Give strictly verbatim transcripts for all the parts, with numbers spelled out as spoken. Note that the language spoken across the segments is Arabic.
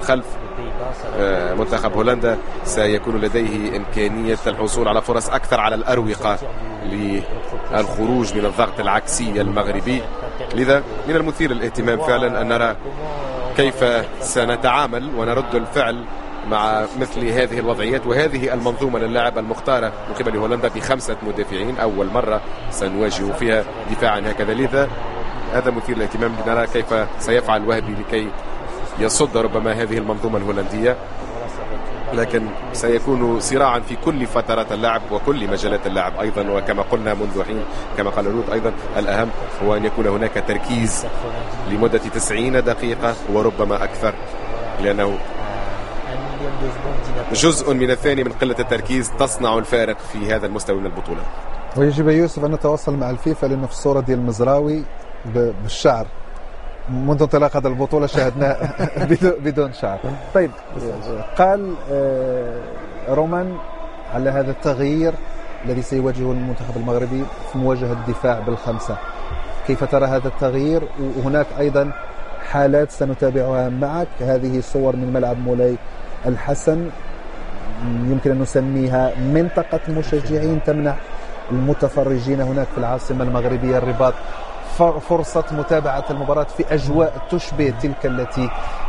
خلف منتخب هولندا سيكون لديه إمكانية الحصول على فرص أكثر على الأروقة للخروج من الضغط العكسي المغربي. لذا من المثير للاهتمام فعلا أن نرى كيف سنتعامل ونرد الفعل مع مثل هذه الوضعيات وهذه المنظومة للاعب المختارة من قبل هولندا بخمسة مدافعين، أول مرة سنواجه فيها دفاعا هكذا. لذا هذا مثير للاهتمام، لنرى كيف سيفعل وهبي لكي يصد ربما هذه المنظومة الهولندية، لكن سيكون صراعا في كل فترات اللعب وكل مجالات اللعب أيضا. وكما قلنا منذ حين كما قال رود أيضا، الأهم هو أن يكون هناك تركيز لمدة تسعين دقيقة وربما أكثر، لأنه جزء من الثاني من قلة التركيز تصنع الفارق في هذا المستوى من البطولة. ويجب يوسف أن نتواصل مع الفيفا، لأنه في الصورة دي المزراوي بالشعر منذ انطلاق هذه البطولة شاهدناه بدون شعر. طيب، قال رومان على هذا التغيير الذي سيواجهه المنتخب المغربي في مواجهة الدفاع بالخمسة، كيف ترى هذا التغيير؟ وهناك أيضا حالات سنتابعها معك، هذه صور من ملعب مولاي الحسن يمكن أن نسميها منطقة مشجعين تمنح المتفرجين هناك في العاصمة المغربية الرباط فرصة متابعة المباراة في أجواء تشبه تلك التي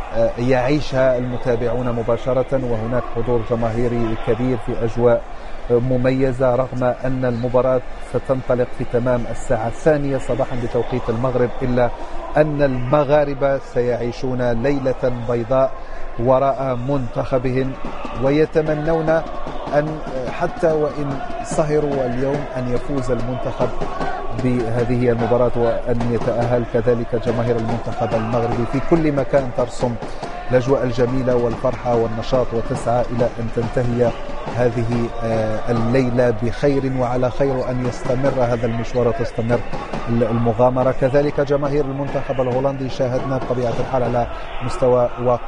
يعيشها المتابعون مباشرة، وهناك حضور جماهيري كبير في أجواء مميزة، رغم أن المباراة ستنطلق في تمام الساعة الثانية صباحا بتوقيت المغرب، إلا أن المغاربة سيعيشون ليلة بيضاء وراء منتخبهم، ويتمنون أن حتى وإن سهروا اليوم أن يفوز المنتخب بهذه المباراة وأن يتأهل كذلك جماهير المنتخب المغربي في كل مكان ترسم الأجواء الجميلة والفرحة والنشاط وتسعى إلى أن تنتهي هذه الليلة بخير وعلى خير، وأن يستمر هذا المشوار وتستمر المغامرة. كذلك جماهير المنتخب الهولندي شاهدنا بطبيعة الحال على مستوى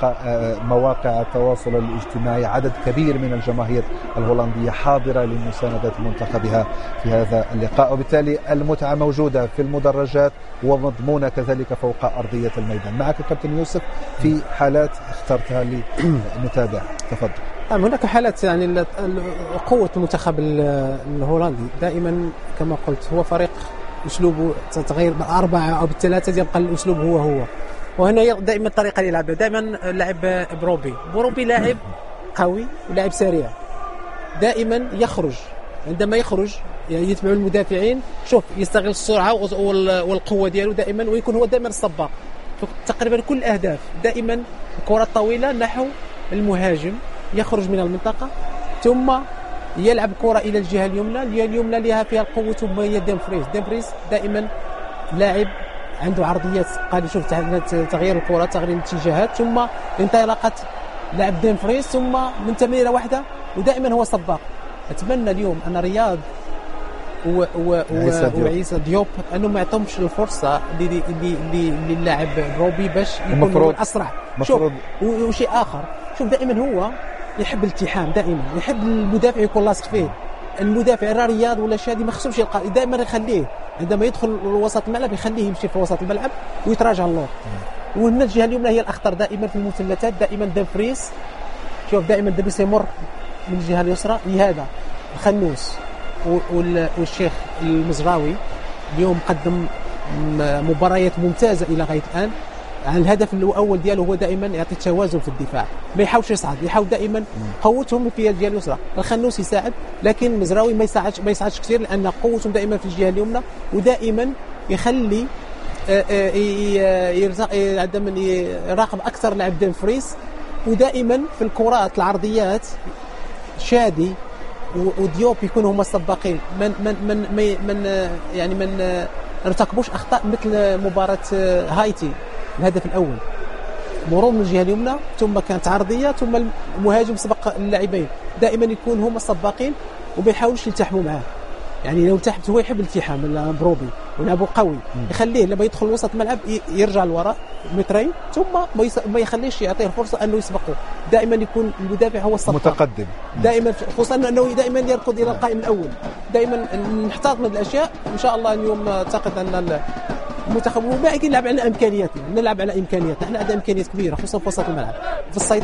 مواقع التواصل الاجتماعي عدد كبير من الجماهير الهولندية حاضرة لمساندة منتخبها في هذا اللقاء، وبالتالي المتعة موجودة في المدرجات ومضمونة كذلك فوق أرضية الميدان. معك كابتن يوسف في حالات اخترتها لنتابع، تفضل. هناك حالات يعني قوة المنتخب الهولندي دائما كما قلت هو فريق أسلوبه تغير بأربعة أو بالثلاثة يبقى الأسلوب هو هو، وهنا دائما الطريقة اللي يلعب دائما لعب بروبي بروبي لاعب قوي ولاعب سريع، دائما يخرج عندما يخرج يعني يتبع المدافعين، شوف يستغل السرعة والقوة دياله دائما، ويكون هو دائما السباق تقريبا كل أهداف، دائما الكرة الطويلة نحو المهاجم يخرج من المنطقة ثم يلعب كرة إلى الجهة اليمنى، الجهة اليمنى لها فيها القوة ثم هي ديمفريز ديمفريز دائما لاعب عنده عرضيات قال شوف تغيير الكرة تغيير الاتجاهات ثم انطلاقة لاعب ديمفريز ثم من تمريرة واحدة، ودائما هو سباق. أتمنى اليوم أن رياض و و وعيسى ديوب انه ما يعطهمش الفرصه للاعب روبي باش يكون اسرع. شوف وشيء اخر، شوف دائما هو يحب الالتحام، دائما يحب المدافع يكون لاصق فيه، المدافع راه رياض ولا شادي ما خصوش يلقى، دائما يخليه عندما يدخل وسط الملعب يخليه يمشي في وسط الملعب ويتراجع اللور، وهنا الجهه اليمنى هي الاخطر دائما في المثلثات، دائما دافريس شوف دائما دافريس يمر من الجهه اليسرى لهذا الخنوس، والشيخ المزراوي اليوم قدم مباريات ممتازة إلى غاية الآن. عن الهدف الأول دياله هو دائما يعطي توازن في الدفاع، ما يحاولش يصعد، يحاول دائما قوتهم في الجهة اليسرى، الخنوس يساعد لكن المزراوي ما يساعدش ما يساعدش كثير لأن قوتهم دائما في الجهة اليمنى، ودائما يخلي عندما يراقب أكثر لاعب ديمفريس، ودائما في الكرات العرضيات شادي وديوب يكونوا هما السباقين، من من من من يعني من ارتكبوش اخطاء مثل مباراه هايتي الهدف الاول، مرور من الجهه اليمنى ثم كانت عرضيه ثم المهاجم سبق اللاعبين، دائما يكون هما السباقين وما يحاولش يلتحموا معاه، يعني لو التحمت هو يحب الالتحام بروبي ولعبه قوي يخليه لما يدخل وسط الملعب يرجع لوراء مترين ثم ما يخليش يعطيه الفرصه انه يسبقه، دائما يكون المدافع هو السباق متقدم دائما، خصوصا انه دائما يركض الى القائم الاول، دائما نحتاط من الاشياء. ان شاء الله اليوم اعتقد ان المنتخب هو باقي كيلعب على امكانياتنا، نلعب على امكانياتنا، حنا عندنا امكانيات كبيره خصوصا في وسط الملعب في الصيد